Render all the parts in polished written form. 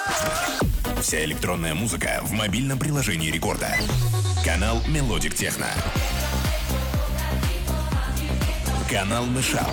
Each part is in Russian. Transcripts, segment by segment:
Вся электронная музыка в мобильном приложении Рекорда. Канал Мелодик Техно. Канал Мешап.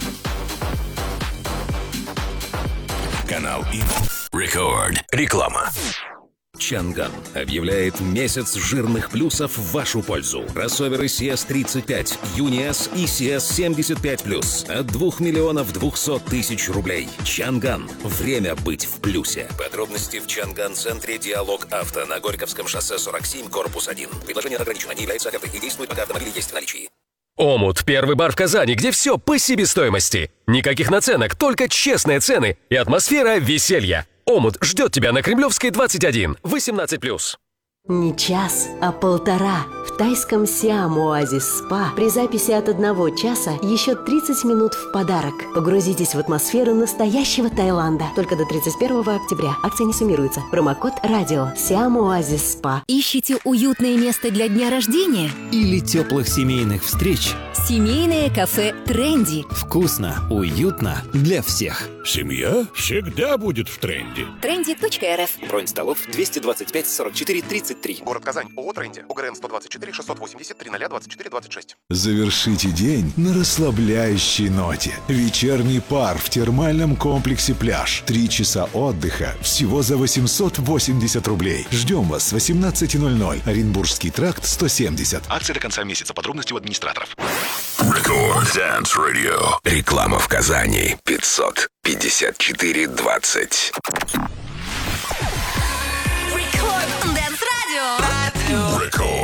Канал Рекорд. Реклама. Чанган объявляет месяц жирных плюсов в вашу пользу. Кроссоверы CS35, UniS и CS75+. От 2 миллионов 200 тысяч рублей. Чанган. Время быть в плюсе. Подробности в Чанган-центре «Диалог Авто» на Горьковском шоссе 47, корпус 1. Предложение ограничено, не является офертой и действует, пока автомобиль есть в наличии. Омут – первый бар в Казани, где все по себестоимости. Никаких наценок, только честные цены и атмосфера веселья. Омут ждет тебя на Кремлевской 21, 18+. Не час, а 1,5. В тайском Сиам Оазис Спа при записи от 1 часа еще 30 минут в подарок. Погрузитесь в атмосферу настоящего Таиланда. Только до 31 октября. Акция не суммируется. Промокод «Радио». Сиам Оазис Спа. Ищите уютное место для дня рождения? Или теплых семейных встреч? Семейное кафе «Тренди». Вкусно, уютно для всех. Семья всегда будет в тренде. Trendy.rf. Бронь столов 225 44 33. Город Казань. ООО «Тренди». ОГРН 124 680 0024 26. Завершите день на расслабляющей ноте. Вечерний пар в термальном комплексе «Пляж». 3 часа отдыха всего за 880 рублей. Ждем вас с 18:00. Оренбургский тракт 170. Акция до конца месяца. Подробности у администраторов. Рекорд Dance Radio. Реклама в Казани. 554 20. Record Dance Radio. Рекорд.